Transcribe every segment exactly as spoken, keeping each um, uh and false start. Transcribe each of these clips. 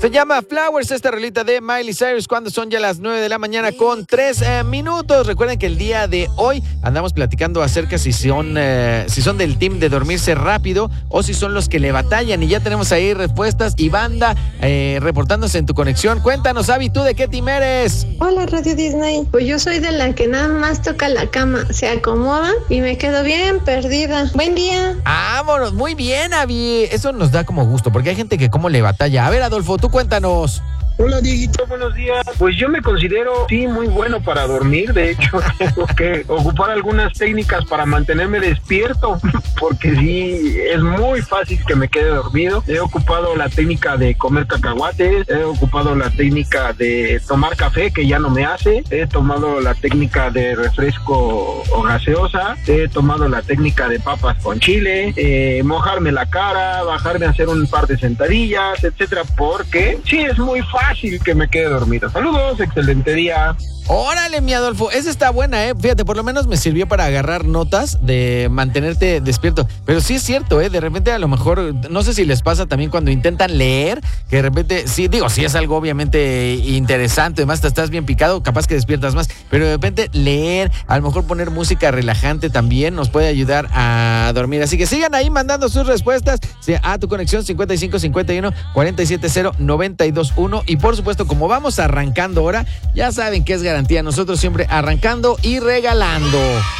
Se llama Flowers, esta rolita de Miley Cyrus, cuando son ya las nueve de la mañana con tres eh, minutos. Recuerden que el día de hoy andamos platicando acerca si son, eh, si son del team de dormirse rápido o si son los que le batallan. Y ya tenemos ahí respuestas y banda eh, reportándose en tu conexión. Cuéntanos, Abby, ¿tú de qué team eres? Hola, Radio Disney. Pues yo soy de la que nada más toca la cama, se acomoda y me quedo bien perdida. Buen día. Vámonos, muy bien, Abby. Eso nos da como gusto, porque hay gente que como le batalla. A ver, Adolfo, tú cuéntanos. Hola, Dieguito, buenos días. Pues yo me considero, sí, muy bueno para dormir. De hecho, tengo que ocupar algunas técnicas para mantenerme despierto, porque sí, es muy fácil que me quede dormido. He ocupado la técnica de comer cacahuates, he ocupado la técnica de tomar café, que ya no me hace, he tomado la técnica de refresco o gaseosa, he tomado la técnica de papas con chile, eh, mojarme la cara, bajarme a hacer un par de sentadillas, etcétera, porque sí, es muy fácil Fácil que me quede dormido. Saludos, excelente día. Órale, mi Adolfo, esa está buena, ¿eh? Fíjate, por lo menos me sirvió para agarrar notas de mantenerte despierto. Pero sí es cierto, ¿eh? De repente a lo mejor, no sé si les pasa también cuando intentan leer, que de repente, sí, digo, sí es algo obviamente interesante, además te estás bien picado, capaz que despiertas más, pero de repente leer, a lo mejor poner música relajante también nos puede ayudar a dormir. Así que sigan ahí mandando sus respuestas a tu conexión cincuenta y cinco cincuenta y uno cuarenta y siete cero noventa y dos uno. Y por supuesto, como vamos arrancando ahora, ya saben que es garantía, nosotros siempre arrancando y regalando.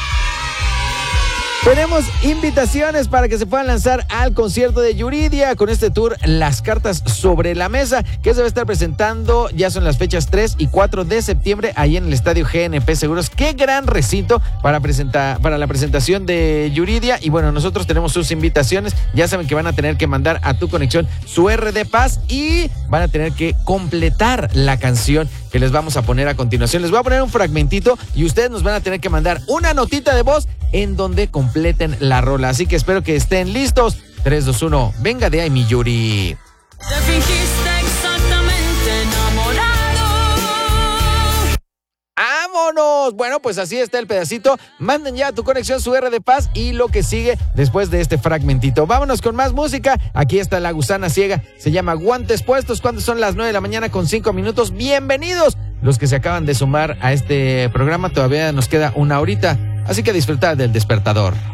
Tenemos invitaciones para que se puedan lanzar al concierto de Yuridia con este tour Las Cartas sobre la Mesa, que se va a estar presentando, ya son las fechas tres y cuatro de septiembre, ahí en el Estadio G N P Seguros. Qué gran recinto para presentar, para la presentación de Yuridia. Y bueno, nosotros tenemos sus invitaciones, ya saben que van a tener que mandar a tu conexión su R de Paz y van a tener que completar la canción que les vamos a poner a continuación. Les voy a poner un fragmentito y ustedes nos van a tener que mandar una notita de voz en donde completen la rola. Así que espero que estén listos. tres, dos, uno, venga de ahí, mi Yuri. Te fingiste exactamente enamorado. ¡Vámonos! Bueno, pues así está el pedacito. Manden ya a tu conexión su R de Paz y lo que sigue después de este fragmentito. Vámonos con más música. Aquí está La Gusana Ciega. Se llama Guantes Puestos cuando son las nueve de la mañana con cinco minutos. Bienvenidos los que se acaban de sumar a este programa. Todavía nos queda una horita. Así que disfrutar del despertador.